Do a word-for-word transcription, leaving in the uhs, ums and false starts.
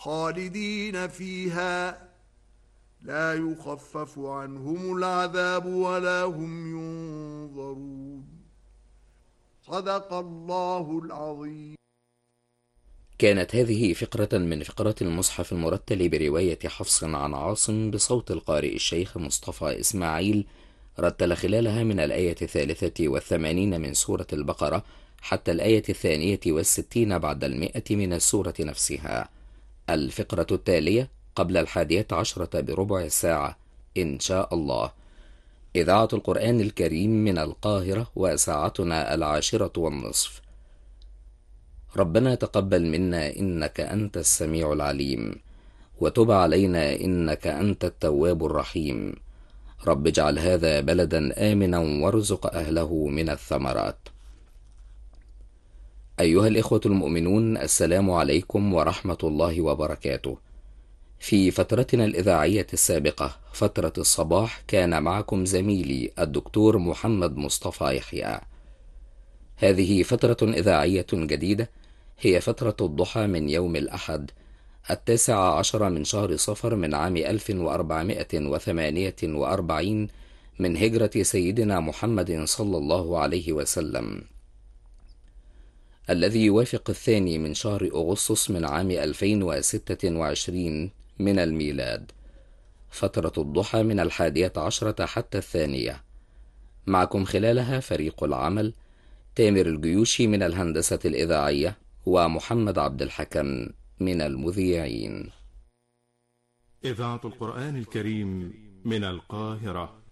خالدين فيها لا يخفف عنهم العذاب ولا هم ينظرون. صدق الله العظيم. كانت هذه فقرة من فقرات المصحف المرتل برواية حفص عن عاصم بصوت القارئ الشيخ مصطفى إسماعيل، رتل خلالها من الآية الثالثة والثمانين من سورة البقرة حتى الآية الثانية والستين بعد المئة من السورة نفسها. الفقرة التالية قبل الحادية عشرة بربع ساعة إن شاء الله. إذاعة القرآن الكريم من القاهرة، وساعتنا العاشرة والنصف. ربنا تقبل منا إنك أنت السميع العليم، وتب علينا إنك أنت التواب الرحيم. رب اجعل هذا بلدا آمنا وارزق أهله من الثمرات. أيها الإخوة المؤمنون، السلام عليكم ورحمة الله وبركاته. في فترتنا الإذاعية السابقة، فترة الصباح، كان معكم زميلي الدكتور محمد مصطفى يحيى. هذه فترة إذاعية جديدة، هي فترة الضحى من يوم الأحد التاسع عشر من شهر صفر من عام ألف وأربعمائة وثمانية وأربعين من هجرة سيدنا محمد صلى الله عليه وسلم، الذي يوافق الثاني من شهر أغسطس من عام ألفين وستة وعشرين من الميلاد. فترة الضحى من الحادية عشرة حتى الثانية. معكم خلالها فريق العمل: تامر الجيوشي من الهندسة الإذاعية، ومحمد عبد الحكم من المذيعين. إذاعة القرآن الكريم من القاهرة